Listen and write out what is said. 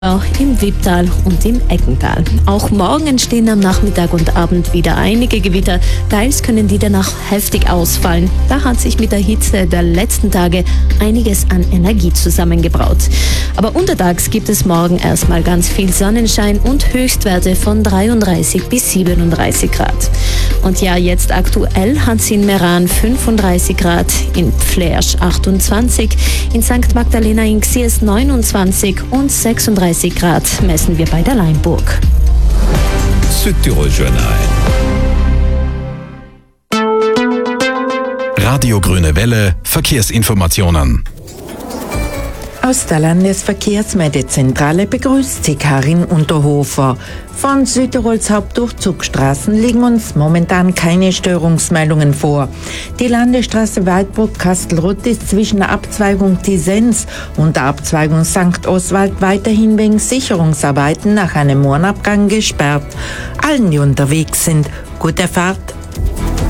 im Wipptal und im Eckental. Auch morgen entstehen am Nachmittag und Abend wieder einige Gewitter. Teils können die danach heftig ausfallen. Da hat sich mit der Hitze der letzten Tage einiges an Energie zusammengebraut. Aber untertags gibt es morgen erstmal ganz viel Sonnenschein und Höchstwerte von 33 bis 37 Grad. Und ja, jetzt aktuell hat es in Meran 35 Grad, in Flersch 28, in St. Magdalena in Xies 29 und 36 Grad messen wir bei der Leimburg. Südtirol Journal. Radio Grüne Welle, Verkehrsinformationen. Aus der Landesverkehrsmeldezentrale begrüßt Sie Karin Unterhofer. Von Südtirols Hauptdurchzugsstraßen liegen uns momentan keine Störungsmeldungen vor. Die Landesstraße Waldburg-Kastelruth ist zwischen der Abzweigung Tisens und der Abzweigung St. Oswald weiterhin wegen Sicherungsarbeiten nach einem Moornabgang gesperrt. Allen, die unterwegs sind, gute Fahrt.